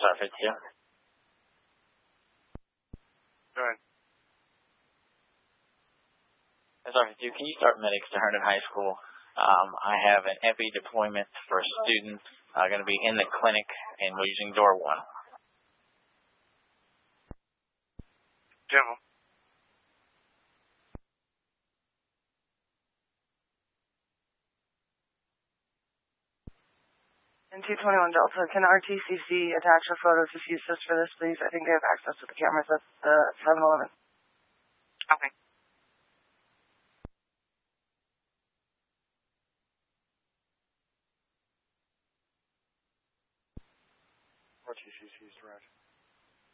SR52. Go ahead. SR52, can you start medics to Herndon High School? I have an epi deployment for a student going to be in the clinic, and we're using door 1. General. And 221 Delta, can RTCC attach a photo to FUSIS for this, please? I think they have access to the cameras at the 7-Eleven. Okay. RTCC is right.